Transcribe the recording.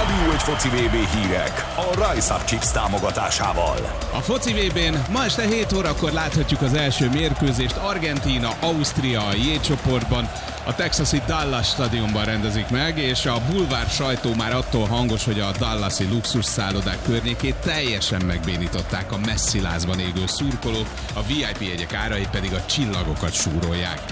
Rádió egy foci VB hírek a Rise Up Chips támogatásával. A foci VB-n ma este 7 órakor láthatjuk az első mérkőzést. Argentína, Ausztria a J csoportban, a texasi Dallas stadionban rendezik meg, és a bulvár sajtó már attól hangos, hogy a dallasi luxus szállodák környékét teljesen megbénították a messzi lázban égő szurkolók, a VIP jegyek árai pedig a csillagokat súrolják.